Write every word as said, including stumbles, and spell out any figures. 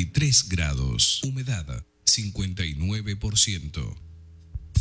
veintitrés grados. Humedad cincuenta y nueve por ciento.